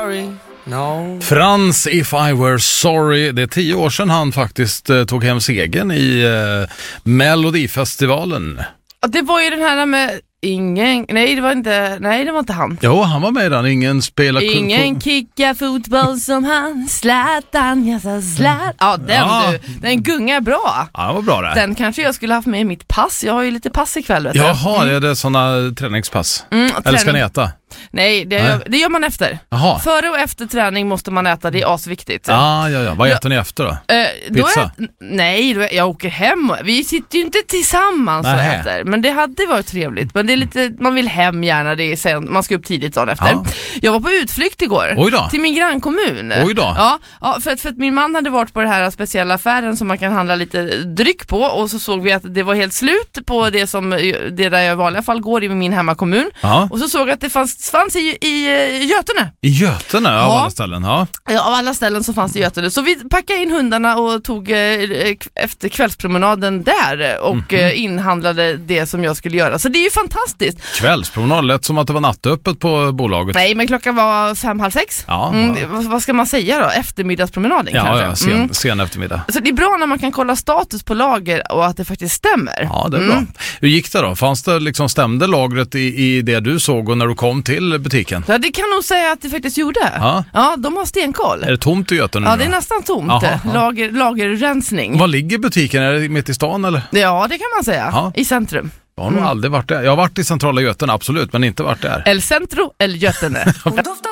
sorry. No. Frans, If I Were Sorry. Det är 10 år sedan han faktiskt tog hem segern i Melodifestivalen. Det var ju den här med Nej, det var inte han. Jo, han var med i den. Ingen kickar fotboll som han. Zlatan, jag sa Zlatan. Ja, den gungar bra. Ja, det var bra det. Den kanske jag skulle haft med i mitt pass. Jag har ju lite pass ikväll, vet du. Jaha, är det sådana träningspass? Eller ska ni äta? Nej, det gör man efter. Jaha. Före och efter träning måste man äta, det är asviktigt. Ja. Vad äter ni efter då? Pizza? Jag åker hem. Vi sitter ju inte tillsammans och äter. Men det hade varit trevligt. Men det är lite, man vill hem gärna, det är sen, man ska upp tidigt dagen efter. Ja. Jag var på utflykt igår till min grannkommun. Oj då. Ja, för att min man hade varit på den här speciella affären som man kan handla lite dryck på, och så såg vi att det var helt slut på det där jag i vanliga fall går i min hemmakommun. Ja. Och så såg jag att det fanns i Götene. I Götene av alla ställen, ja. Ja, av alla ställen så fanns det i Götene. Så vi packade in hundarna och tog efter kvällspromenaden där och inhandlade det som jag skulle göra. Så det är ju fantastiskt. Kvällspromenad, lät som att det var nattöppet på bolaget. Nej, men klockan var 5:30. Ja. Vad ska man säga då? Eftermiddagspromenaden kanske? Ja, sen eftermiddag. Så det är bra när man kan kolla status på lager och att det faktiskt stämmer. Ja, det är bra. Hur gick det då? Fanns det stämde lagret i det du såg och när du kom till butiken? Ja, det kan nog säga att det faktiskt gjorde. Ja, de har stenkoll. Är det tomt i Götene nu? Ja, det är nästan tomt. Lagerrensning. Var ligger butiken? Är det mitt i stan eller? Ja, det kan man säga. I centrum. Jag har nog aldrig varit där. Jag har varit i centrala Götene, absolut, men inte varit där. El Centro, El Götene.